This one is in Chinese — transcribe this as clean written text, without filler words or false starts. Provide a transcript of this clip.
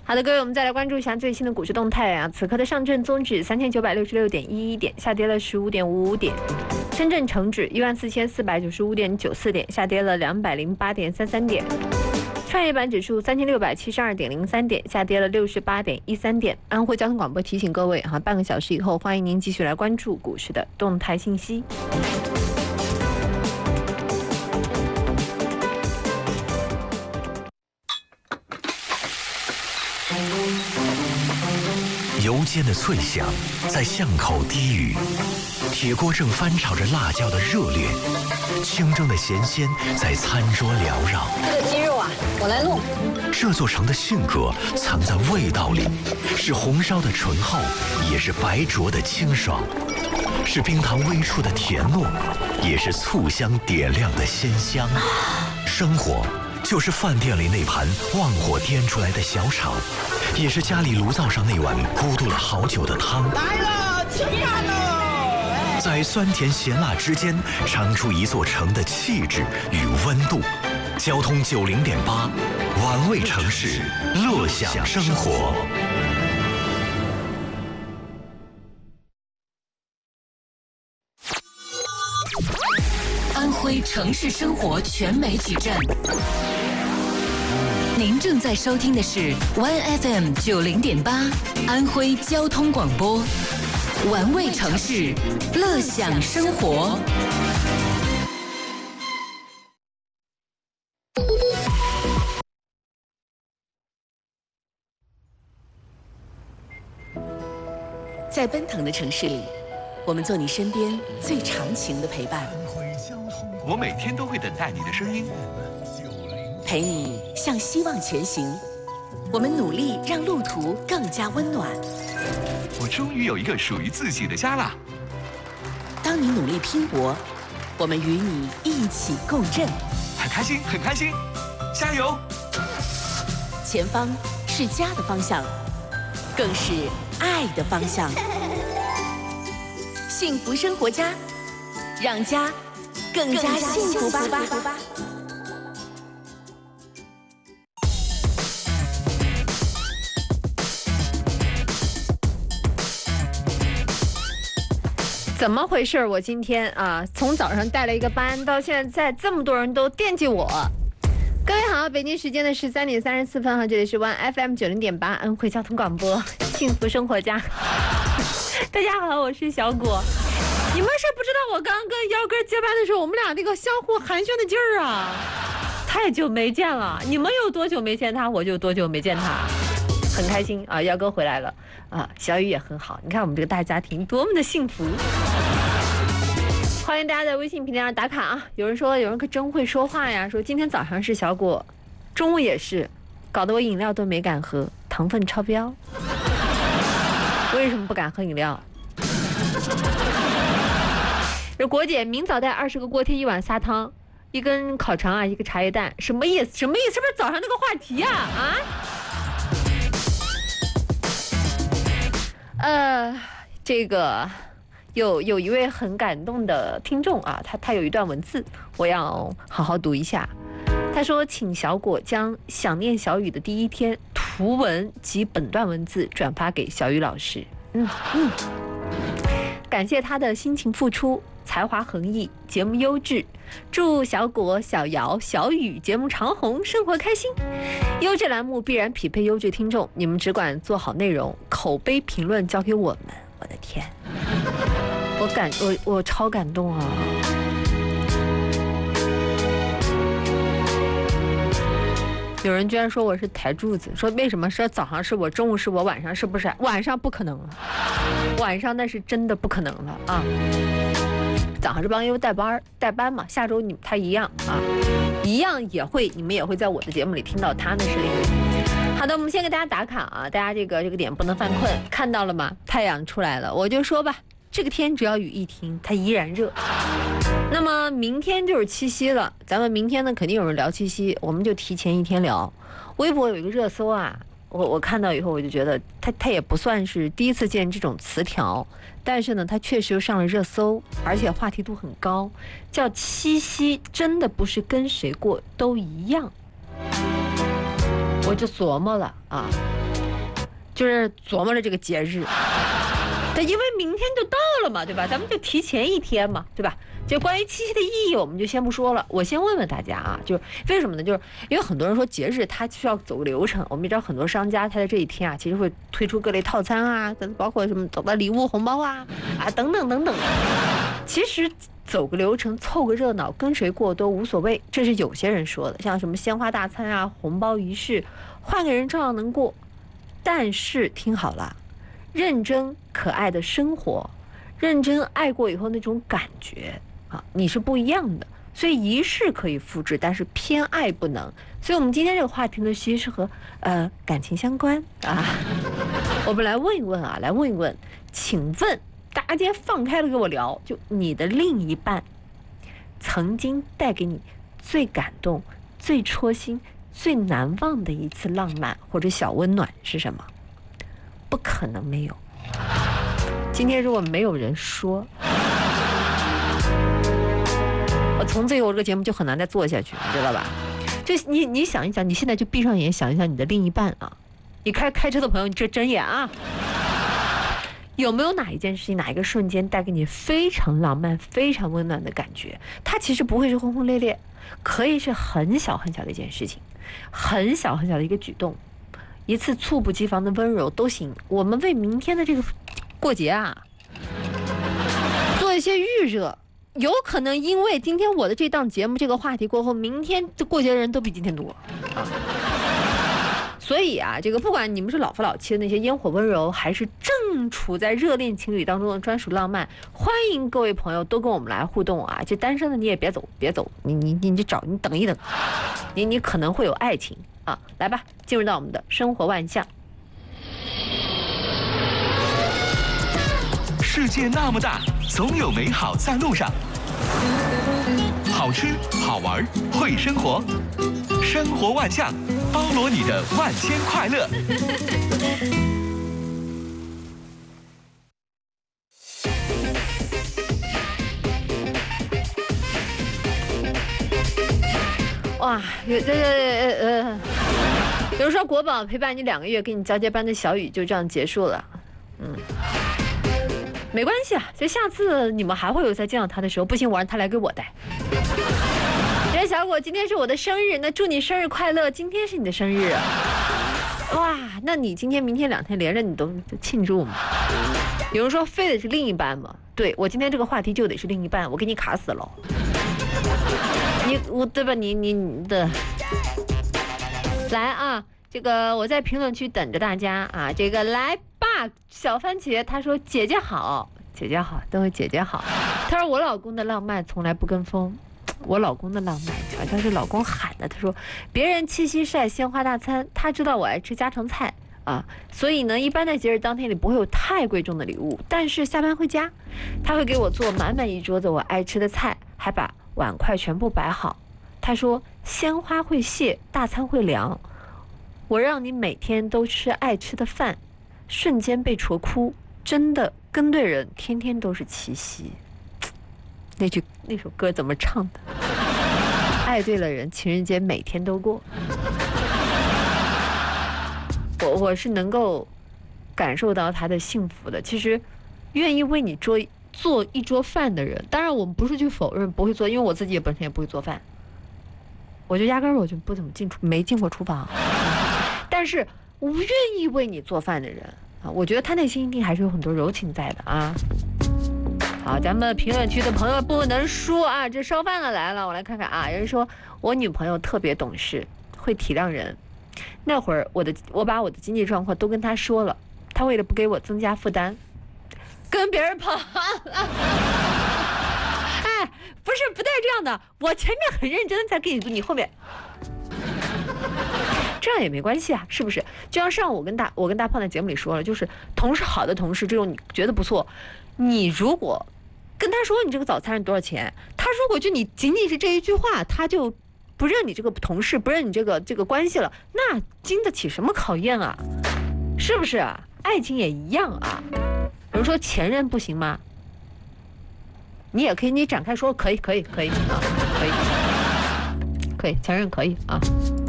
好的，各位，我们再来关注一下最新的股市动态啊。此刻的上证综指3966.11点，下跌了15.55点；深圳成指14495.94点，下跌了208.33点；创业板指数3672.03点，下跌了68.13点。安徽交通广播提醒各位哈，半个小时以后，欢迎您继续来关注股市的动态信息。 油煎的脆响在巷口低语，铁锅正翻炒着辣椒的热烈，清蒸的咸鲜在餐桌缭绕。 这个鸡肉啊，我来弄。 这座城的性格藏在味道里，是红烧的醇厚，也是白灼的清爽，是冰糖微出的甜糯，也是醋香点亮的鲜香。生活就是饭店里那盘旺火颠出来的小炒，也是家里炉灶上那碗咕嘟了好久的汤。 来了，吃饭喽！ 在酸甜咸辣之间，尝出一座城的气质与温度。交通90.8，玩味城市，乐享生活。 安徽城市生活全媒体站，您正在收听的是 OneFM 90.8安徽交通广播，玩味城市，乐享生活。在奔腾的城市里，我们做你身边最长情的陪伴。 我每天都会等待你的声音， 陪你向希望前行。我们努力让路途更加温暖。 我终于有一个属于自己的家啦！ 当你努力拼搏，我们与你一起共振。 很开心，很开心，加油！ 前方是家的方向，更是爱的方向。幸福生活家，让家更加幸福吧。 怎么回事？我今天啊，从早上带了一个班，到现在这么多人都惦记我。各位好，北京时间的13点34分哈，这里是 OneFM 90.8安徽交通广播，幸福生活家。大家好，我是小果。你们是不知道我刚跟姚哥接班的时候，我们俩那个相互寒暄的劲儿啊，太久没见了。你们有多久没见他，我就多久没见他。很开心啊，姚哥回来了啊，小雨也很好。你看我们这个大家庭多么的幸福。欢迎大家在微信平台上打卡啊！有人说有人可真会说话呀，说今天早上是小果，中午也是，搞得我饮料都没敢喝，糖分超标。为什么不敢喝饮料？这果姐明早带20个锅贴，1碗撒汤，1根烤肠啊，1个茶叶蛋，什么意思？什么意思？是不是早上那个话题啊？这个有一位很感动的听众啊，他有一段文字，我要好好读一下。他说：“请小果将想念小雨的第一天图文及本段文字转发给小雨老师。感谢他的辛勤付出，才华横溢，节目优质。祝小果、小姚、小雨节目长红，生活开心。优质栏目必然匹配优质听众，你们只管做好内容，口碑评论交给我们。我的天，我超感动啊！”有人居然说我是台柱子，说为什么说早上是我，中午是我，晚上是不是？晚上不可能了，晚上那是真的不可能了啊！早上是帮优代班嘛，下周他一样啊，一样也会，你们也会在我的节目里听到他的声音。好的，我们先给大家打卡啊，大家这个点不能犯困，看到了吗？太阳出来了，我就说吧，这个天只要雨一停，它依然热。那么明天就是七夕了，咱们明天呢肯定有人聊七夕，我们就提前一天聊。微博有一个热搜啊，我看到以后我就觉得他也不算是第一次见这种词条，但是呢他确实又上了热搜，而且话题度很高，叫七夕真的不是跟谁过都一样。我就琢磨了啊， 就是琢磨着这个节日。但因为明天就到了嘛，对吧？咱们就提前一天嘛，对吧？就关于七夕的意义，我们就先不说了。我先问问大家啊，就是为什么呢？就是因为很多人说节日它需要走个流程。我们也知道很多商家他在这一天啊，其实会推出各类套餐啊，包括什么走到礼物、红包啊等等等等。其实走个流程、凑个热闹，跟谁过都无所谓，这是有些人说的。像什么鲜花大餐啊、红包仪式，换个人照样能过。但是听好了，认真可爱的生活，认真爱过以后那种感觉啊，你是不一样的。所以仪式可以复制，但是偏爱不能。所以我们今天这个话题呢，其实是和感情相关啊。我们来问一问啊，请问大家今天放开了给我聊，就你的另一半曾经带给你最感动、最戳心、最难忘的一次浪漫或者小温暖是什么？不可能没有。今天如果没有人说，我从此以后这个节目就很难再做下去，你知道吧？就你想一想，你现在就闭上眼想一想你的另一半啊，你开车的朋友，你这睁眼啊，有没有哪一件事情、哪一个瞬间带给你非常浪漫、非常温暖的感觉？它其实不会是轰轰烈烈，可以是很小很小的一件事情，很小很小的一个举动，一次猝不及防的温柔都行。我们为明天的这个过节啊，做一些预热。有可能因为今天我的这档节目这个话题过后，明天过节的人都比今天多啊。所以啊，这个不管你们是老夫老妻的那些烟火温柔，还是正处在热恋情侣当中的专属浪漫，欢迎各位朋友都跟我们来互动啊！这单身的你也别走，你等一等，你可能会有爱情啊！来吧，进入到我们的生活万象。 世界那么大，总有美好在路上。好吃、好玩、会生活，生活万象，包罗你的万千快乐。 哇，比如说国宝陪伴你2个月，给你交接班的小雨就这样结束了，没关系啊，就下次你们还会有再见到他的时候，不行我让他来给我带。这小果今天是我的生日，那祝你生日快乐！今天是你的生日啊，哇，那你今天、明天2天连着你都庆祝吗？有人说非得是另一半吗？对，我今天这个话题就得是另一半，我给你卡死了。对吧？你的来啊！这个我在评论区等着大家啊！这个来吧，小番茄他说姐姐好，都会姐姐好。他说我老公的浪漫从来不跟风，我老公的浪漫好像是老公喊的。他说别人七夕晒鲜花大餐，他知道我爱吃家常菜啊，所以呢，一般在节日当天里不会有太贵重的礼物，但是下班回家，他会给我做满满一桌子我爱吃的菜，还把碗筷全部摆好。他说鲜花会谢，大餐会凉，我让你每天都吃爱吃的饭，瞬间被戳哭，真的跟对人，天天都是七夕。那首歌怎么唱的？爱对了人，情人节每天都过。我是能够感受到他的幸福的。其实愿意为你做一桌饭的人，当然我们不是去否认不会做，因为我自己本身也不会做饭，我就压根儿我就不怎么没进过厨房。但是我愿意为你做饭的人啊，我觉得他内心一定还是有很多柔情在的啊。好，咱们评论区的朋友不能输啊！这烧饭的来了，我来看看啊。有人说我女朋友特别懂事，会体谅人。那会儿我把我的经济状况都跟她说了，她为了不给我增加负担，跟别人跑了。哎，不带这样的，我前面很认真的在给你做，你后面这样也没关系啊，是不是？就像上午我跟大胖在节目里说了，就是好的同事这种你觉得不错，你如果跟他说你这个早餐是多少钱，他如果就你仅仅是这一句话，他就不认你这个同事，不认你这个关系了，那经得起什么考验啊？是不是啊？爱情也一样啊。有人说前任不行吗？你也可以，你展开说可以啊，可以，前任可以啊。